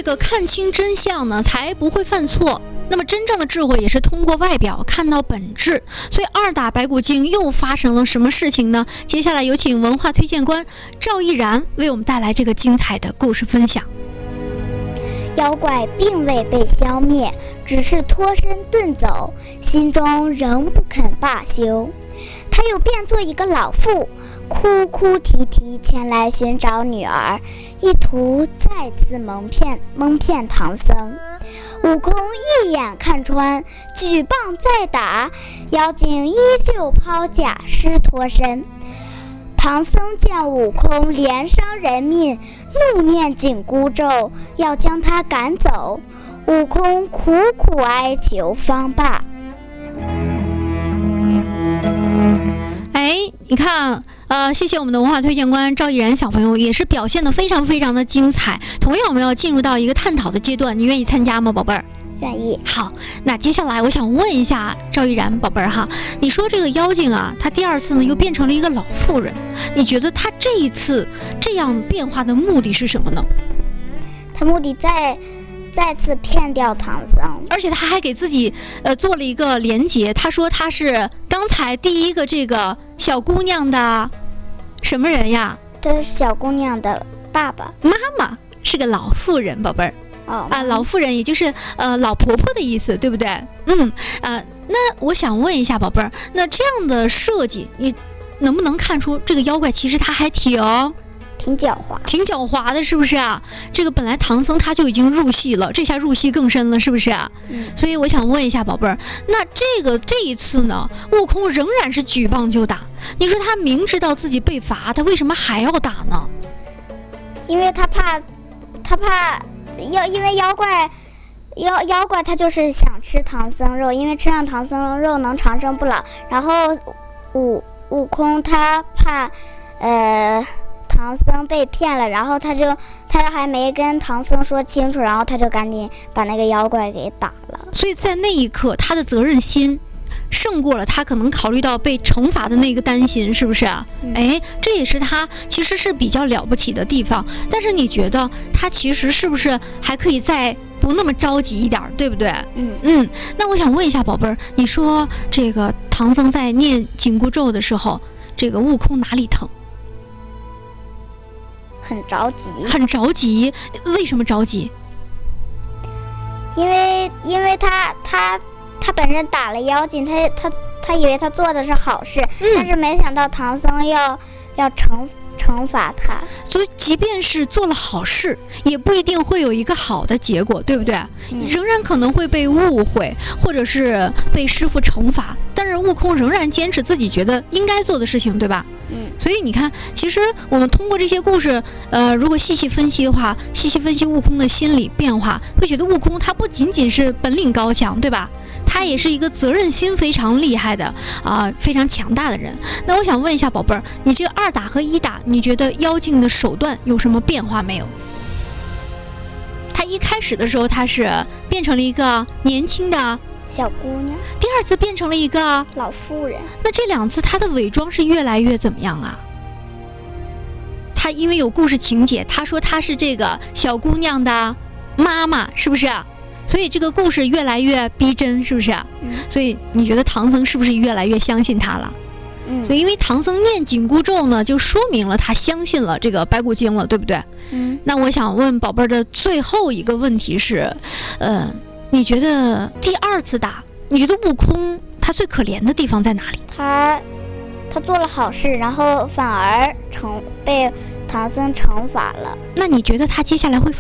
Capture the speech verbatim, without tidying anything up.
个看清真相呢，才不会犯错。那么真正的智慧也是通过外表看到本质。所以二打白骨精又发生了什么事情呢？接下来有请文化推荐官赵毅然为我们带来这个精彩的故事分享。 妖怪并未被消灭，只是脱身遁走，心中仍不肯罢休。他又变作一个老妇，哭哭啼啼前来寻找女儿，意图再次蒙骗蒙骗唐僧。悟空一眼看穿，举棒再打，妖精依旧抛假尸脱身。唐僧见悟空连伤人命，怒念紧箍咒，要将他赶走。悟空苦苦哀求方罢。 哎，你看，呃，谢谢我们的文化推荐官赵毅然小朋友，也是表现得非常非常的精彩。同样，我们要进入到一个探讨的阶段，你愿意参加吗，宝贝儿？ 愿意。 好，那接下来我想问一下赵毅然宝贝儿哈，你说这个妖精啊，他第二次呢又变成了一个老妇人，你觉得他这一次这样变化的目的是什么呢？ 他目的再再次骗掉唐僧， 而且他还给自己呃做了一个连结，他说他是刚才第一个这个小姑娘的什么人呀？ 他是小姑娘的爸爸妈妈，是个老妇人，宝贝儿。 哦啊，老妇人也就是呃老婆婆的意思，对不对？嗯，呃，那我想问一下宝贝儿，那这样的设计，你能不能看出这个妖怪其实他还挺挺狡猾， 挺狡猾的，是不是啊？这个本来唐僧他就已经入戏了，这下入戏更深了，是不是啊？ 嗯， 所以我想问一下宝贝儿，那这个这一次呢，悟空仍然是举棒就打，你说他明知道自己被罚，他为什么还要打呢？ 因为他怕，他怕。妖，因为妖怪，妖妖怪他就是想吃唐僧肉，因为吃上唐僧肉能长生不老。然后悟悟空他怕，呃，唐僧被骗了，然后他就他还没跟唐僧说清楚，然后他就赶紧把那个妖怪给打了。 所以在那一刻，他的责任心胜过了他可能考虑到被惩罚的那个担心，是不是啊？ 嗯、 哎，这也是他其实是比较了不起的地方。但是你觉得他其实是不是还可以再不那么着急一点，对不对？ 嗯嗯。那我想问一下宝贝儿，你说这个唐僧在念紧箍咒的时候，这个悟空哪里疼？ 很着急， 很着急。为什么着急？ 因为因为他他。他本身打了妖精，他他他以为他做的是好事，嗯、但是没想到唐僧要要惩惩罚他， 所以即便是做了好事，也不一定会有一个好的结果，对不对？嗯、仍然可能会被误会，或者是被师父惩罚。但是悟空仍然坚持自己觉得应该做的事情，对吧？ 嗯。 所以你看，其实我们通过这些故事，呃，如果细细分析的话，细细分析悟空的心理变化，会觉得悟空他不仅仅是本领高强，对吧？他也是一个责任心非常厉害的啊、呃，非常强大的人。那我想问一下宝贝儿，你这个二打和一打，你觉得妖精的手段有什么变化没有？他一开始的时候，他是变成了一个年轻的小姑娘， 第二次变成了一个老妇人。 那这两次他的伪装是越来越怎么样啊？他因为有故事情节，他说他是这个小姑娘的妈妈，是不是？所以这个故事越来越逼真，是不是？ 嗯、 所以你觉得唐僧是不是越来越相信他了？ 嗯。 所以因为唐僧念紧箍咒呢，就说明了他相信了这个白骨精了，对不对？ 嗯。 那我想问宝贝儿的最后一个问题是，呃，你觉得第二次打，你觉得悟空他最可怜的地方在哪里？ 他他做了好事，然后反而惩被唐僧惩罚了。 那你觉得他接下来会